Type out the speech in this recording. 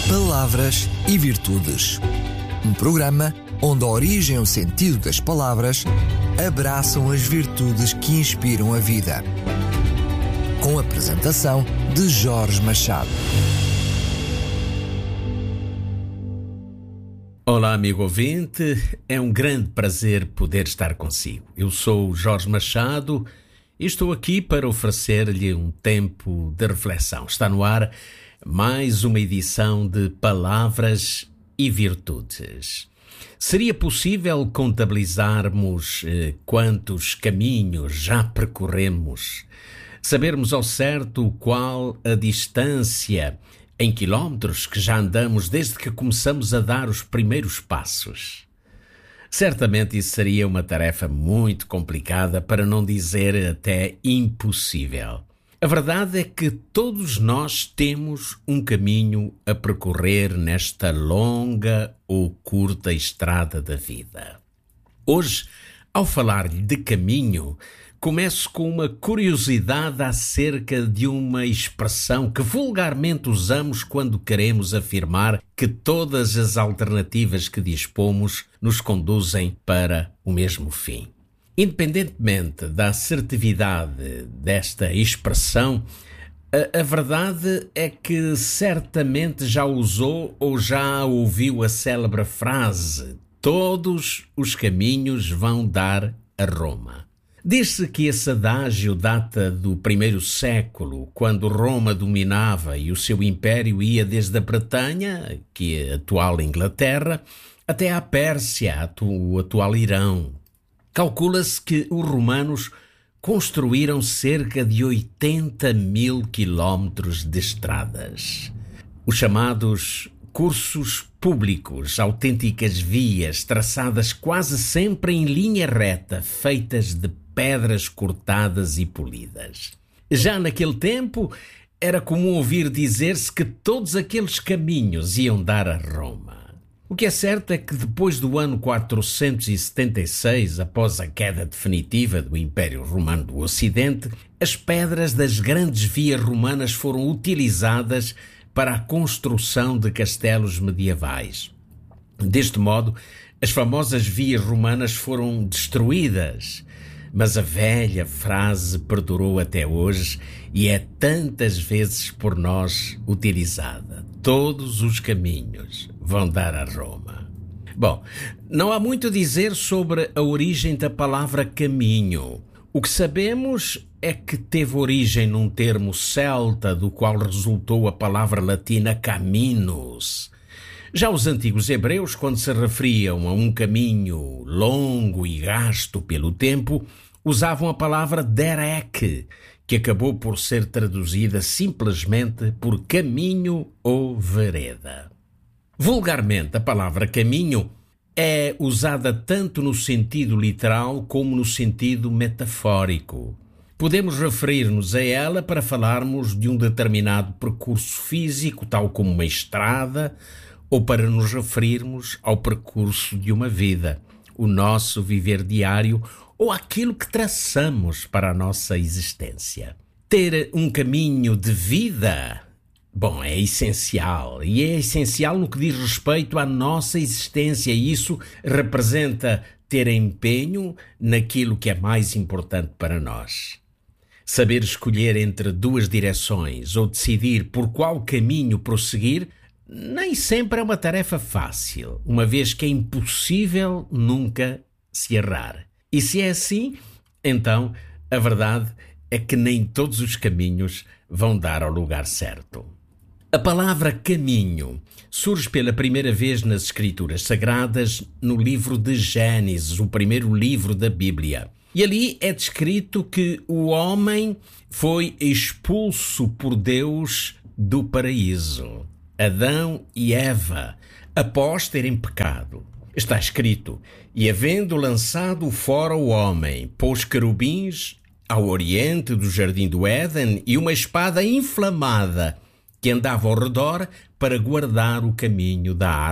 Palavras e Virtudes. Um programa onde a origem e o sentido das palavras abraçam as virtudes que inspiram a vida. Com a apresentação de Jorge Machado. Olá, amigo ouvinte, é um grande prazer poder estar consigo. Eu sou Jorge Machado e estou aqui para oferecer-lhe um tempo de reflexão. Está no ar mais uma edição de Palavras e Virtudes. Seria possível contabilizarmos quantos caminhos já percorremos? Sabermos ao certo qual a distância em quilómetros que já andamos desde que começamos a dar os primeiros passos? Certamente isso seria uma tarefa muito complicada, para não dizer até impossível. A verdade é que todos nós temos um caminho a percorrer nesta longa ou curta estrada da vida. Hoje, ao falar-lhe de caminho, começo com uma curiosidade acerca de uma expressão que vulgarmente usamos quando queremos afirmar que todas as alternativas que dispomos nos conduzem para o mesmo fim. Independentemente da assertividade desta expressão, a verdade é que certamente já usou ou já ouviu a célebre frase: todos os caminhos vão dar a Roma. Diz-se que esse adágio data do primeiro século, quando Roma dominava e o seu império ia desde a Bretanha, que é a atual Inglaterra, até à Pérsia, o atual Irão. Calcula-se que os romanos construíram cerca de 80 mil quilómetros de estradas. Os chamados cursos públicos, autênticas vias traçadas quase sempre em linha reta, feitas de pedras cortadas e polidas. Já naquele tempo, era comum ouvir dizer-se que todos aqueles caminhos iam dar a Roma. O que é certo é que depois do ano 476, após a queda definitiva do Império Romano do Ocidente, as pedras das grandes vias romanas foram utilizadas para a construção de castelos medievais. Deste modo, as famosas vias romanas foram destruídas, mas a velha frase perdurou até hoje e é tantas vezes por nós utilizada: todos os caminhos vão dar a Roma. Bom, não há muito a dizer sobre a origem da palavra caminho. O que sabemos é que teve origem num termo celta, do qual resultou a palavra latina caminus. Já os antigos hebreus, quando se referiam a um caminho longo e gasto pelo tempo, usavam a palavra derek, que acabou por ser traduzida simplesmente por caminho ou vereda. Vulgarmente, a palavra caminho é usada tanto no sentido literal como no sentido metafórico. Podemos referir-nos a ela para falarmos de um determinado percurso físico, tal como uma estrada, ou para nos referirmos ao percurso de uma vida, o nosso viver diário ou aquilo que traçamos para a nossa existência. Ter um caminho de vida, bom, é essencial, e é essencial no que diz respeito à nossa existência, e isso representa ter empenho naquilo que é mais importante para nós. Saber escolher entre duas direções ou decidir por qual caminho prosseguir nem sempre é uma tarefa fácil, uma vez que é impossível nunca se errar. E se é assim, então a verdade é que nem todos os caminhos vão dar ao lugar certo. A palavra caminho surge pela primeira vez nas Escrituras Sagradas no livro de Gênesis, o primeiro livro da Bíblia. E ali é descrito que o homem foi expulso por Deus do paraíso. Adão e Eva, após terem pecado. Está escrito: e havendo lançado fora o homem, pôs querubins ao oriente do jardim do Éden e uma espada inflamada que andava ao redor para guardar o caminho da